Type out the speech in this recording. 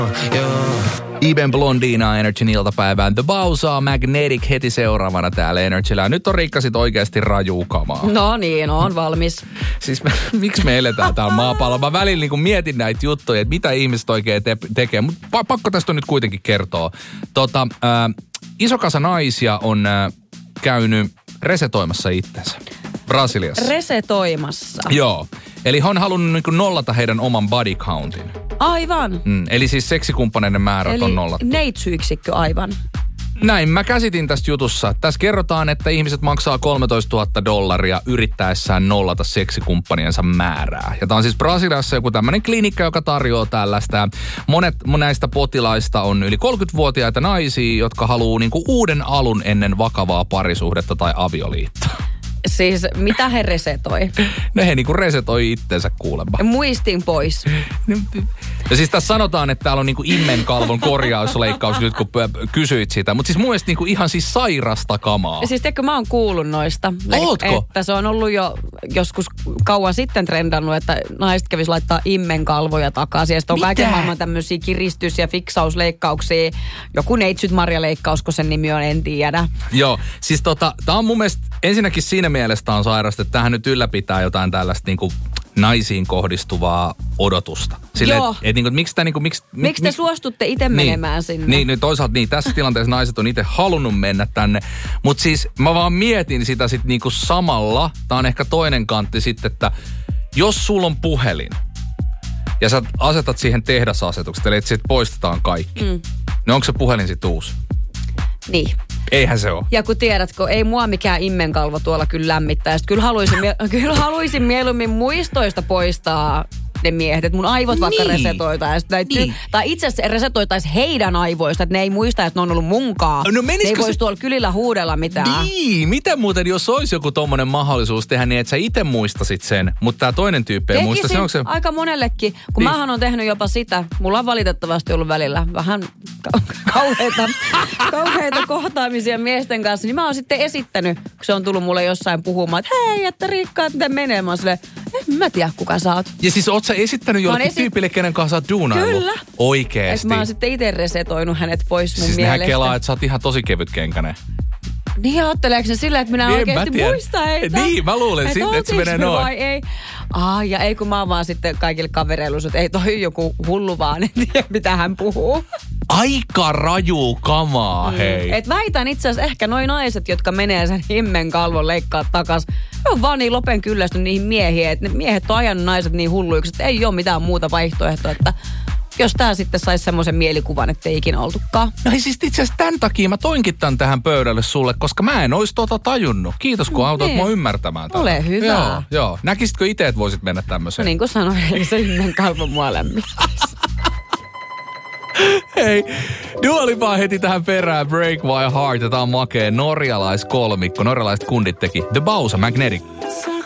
Iben Blondina Energyn iltapäivään. The Bausa Magnetic heti seuraavana täällä Energyllä. Nyt on Riikka sit oikeasti rajuukamaa. No niin, on valmis. Siis miksi me eletään täällä maapallolla? Mä välillä niin mietin näitä juttuja, että mitä ihmiset oikein tekee. Mutta pakko tästä on nyt kuitenkin kertoa. Iso kasa naisia on käynyt resetoimassa itsensä. Brasiliassa. Resetoimassa? Joo. Eli he on halunnut niin nollata heidän oman body countin. Aivan. Eli siis seksikumppaneiden määrät on nollattu. Eli neitsyyksikkö aivan. Näin mä käsitin tästä jutussa. Tässä kerrotaan, että ihmiset maksaa $13,000 yrittäessään nollata seksikumppaniensa määrää. Ja tää on siis Brasiliassa joku tämmönen klinikka, joka tarjoaa tällaista. Monet näistä potilaista on yli 30-vuotiaita naisia, jotka haluaa niinku uuden alun ennen vakavaa parisuhdetta tai avioliittoa. Siis mitä he resetoi? No he niinku resetoi itsensä kuulemma. Muistin pois. Ja siis tässä sanotaan, että täällä on niinku immenkalvon korjausleikkaus nyt kun kysyit sitä. Mutta siis mun mielestä niinku ihan siis sairasta kamaa. Siis tiedätkö, mä oon kuullut noista. Ootko? Että se on ollut jo joskus kauan sitten trendannut, että naiset kävis laittaa immenkalvoja takaisin. Ja sitten on kaiken maailman tämmöisiä kiristys- ja fiksausleikkauksia. Joku neitsyt-marjaleikkaus, kun sen nimi on, en tiedä. Joo, siis tää on mun mielestä ensinnäkin siinä mielessä on sairasta, että tämähän nyt ylläpitää jotain tällaista niinku naisiin kohdistuvaa odotusta. Joo. Miksi te suostutte itse menemään sinne? Niin, toisaalta tässä tilanteessa naiset on itse halunnut mennä tänne. Mutta siis mä vaan mietin sitä sitten niinku samalla, tää on ehkä toinen kantti sitten, että jos sulla on puhelin ja sä asetat siihen tehdasasetukset, eli että sit poistetaan kaikki, niin onko se puhelin sit uusi? Niin. Eihän se ole. Ja kun tiedätkö, ei mua mikään immenkalvo tuolla kyllä lämmittää. Kyllä haluaisin mieluummin muistoista poistaa ne miehet, että mun aivot vaikka resetoitaisiin. Niin. Tai itse asiassa resetoitaisiin heidän aivoista, että ne ei muista, että ne on ollut munkaan. No ne ei voisi tuolla kylillä huudella mitään. Niin, miten muuten, jos olisi joku tommonen mahdollisuus tehdä niin, että sä itse muistasit sen, mutta tää toinen tyyppi ei muista. Se onko se aika monellekin, kun mähän on tehnyt jopa sitä. Mulla on valitettavasti ollut välillä vähän kauheita kohtaamisia miesten kanssa, niin mä oon sitten esittänyt, kun se on tullut mulle jossain puhumaan, että hei, että Riikka, että miten menee? Mä oon silleen, en mä tiedä, kuka sä oot. Ja siis oot sä esittänyt jollekin tyypille, kenen kanssa oot duunailu? Kyllä. Oikeesti. Että mä oon sitten itse resetoinut hänet pois mun mielestä. Siis nehän kelaa, että sä oot ihan tosi kevytkenkäinen. Niin ajatteleeko se silleen, että minä oikeasti muistan heitä? Niin, mä luulen sitten, että se menee noin. Vai ei? Ja ei kun mä oon vaan sitten kaikille kavereille, että ei toi joku hullu vaan, en tiedä mitä hän puhuu. Aika raju kamaa, hei. Et väitän itse asiassa ehkä noi naiset, jotka menee sen himmenkalvon leikkaa takas, on vaan niin lopen kyllästynyt niihin miehiin, että ne miehet on ajanut naiset niin hulluiksi, että ei ole mitään muuta vaihtoehtoa, että jos tää sitten saisi semmoisen mielikuvan, että ei ikinä oltukaan. No siis itse asiassa tämän takia mä toinkin tän tähän pöydälle sulle, koska mä en ois tajunnut. Kiitos kun autoit mua ymmärtämään tätä. Ole hyvä. Joo. Näkisitkö itse, että voisit mennä tämmöiseen? No niin kuin sanoin, eli se himmenkalvo mua lämmittäisi. Hei, Dua Lipa heti tähän perään, Break My Heart, ja tää on makee norjalaiskolmikko, norjalaiset kundit teki The Bausa Magnetic.